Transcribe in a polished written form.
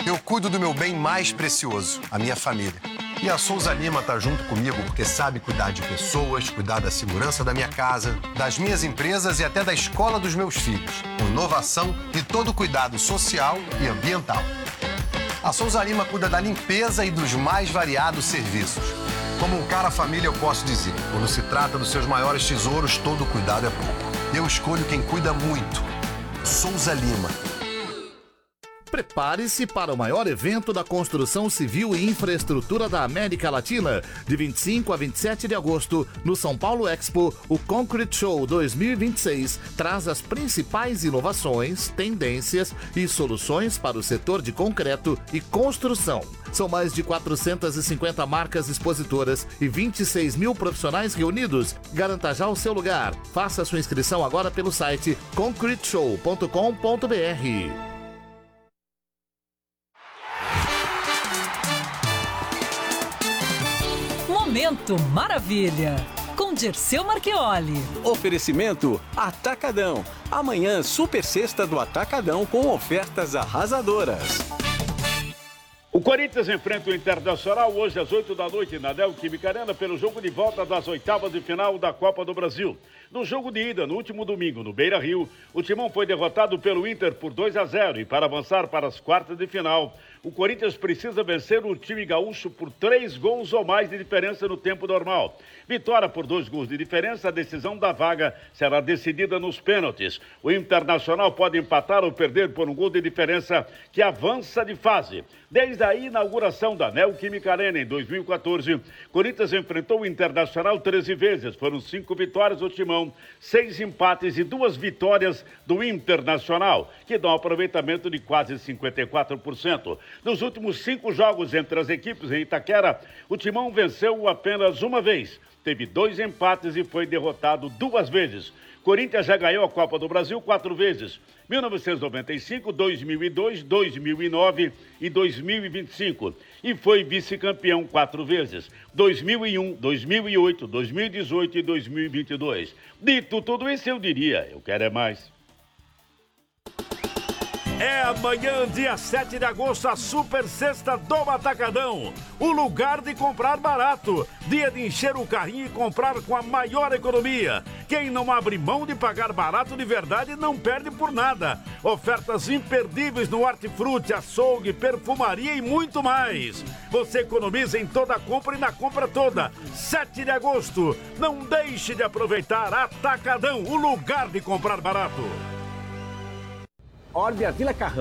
Eu cuido do meu bem mais precioso, a minha família. E a Souza Lima tá junto comigo porque sabe cuidar de pessoas, cuidar da segurança da minha casa, das minhas empresas e até da escola dos meus filhos. Com inovação e todo cuidado social e ambiental. A Souza Lima cuida da limpeza e dos mais variados serviços. Como um cara família, eu posso dizer, quando se trata dos seus maiores tesouros, todo cuidado é pouco. Eu escolho quem cuida muito. Souza Lima. Prepare-se para o maior evento da construção civil e infraestrutura da América Latina. De 25 a 27 de agosto, no São Paulo Expo, o Concrete Show 2026 traz as principais inovações, tendências e soluções para o setor de concreto e construção. São mais de 450 marcas expositoras e 26 mil profissionais reunidos. Garanta já o seu lugar. Faça sua inscrição agora pelo site concreteshow.com.br. Momento Maravilha, com Dirceu Marchioli. Oferecimento Atacadão. Amanhã, super sexta do Atacadão com ofertas arrasadoras. O Corinthians enfrenta o Internacional hoje às 8 da noite na Neoquímica Arena pelo jogo de volta das oitavas de final da Copa do Brasil. No jogo de ida, no último domingo, no Beira-Rio, o Timão foi derrotado pelo Inter por 2-0 e para avançar para as quartas de final, o Corinthians precisa vencer o time gaúcho por 3 gols ou mais de diferença no tempo normal. Vitória por 2 gols de diferença, a decisão da vaga será decidida nos pênaltis. O Internacional pode empatar ou perder por 1 gol de diferença que avança de fase. Desde a inauguração da Neoquímica Arena em 2014, Corinthians enfrentou o Internacional 13 vezes. Foram 5 vitórias do Timão, 6 empates e 2 vitórias do Internacional, que dão um aproveitamento de quase 54%. Nos últimos 5 jogos entre as equipes em Itaquera, o Timão venceu apenas uma vez. Teve 2 empates e foi derrotado 2 vezes. Corinthians já ganhou a Copa do Brasil 4 vezes. 1995, 2002, 2009 e 2025. E foi vice-campeão 4 vezes. 2001, 2008, 2018 e 2022. Dito tudo isso, eu diria, eu quero é mais. É amanhã, dia 7 de agosto, a Super Sexta do Atacadão. O lugar de comprar barato. Dia de encher o carrinho e comprar com a maior economia. Quem não abre mão de pagar barato de verdade não perde por nada. Ofertas imperdíveis no hortifruti, açougue, perfumaria e muito mais. Você economiza em toda a compra e na compra toda. 7 de agosto. Não deixe de aproveitar Atacadão, o lugar de comprar barato. Órbia Vila Carrão.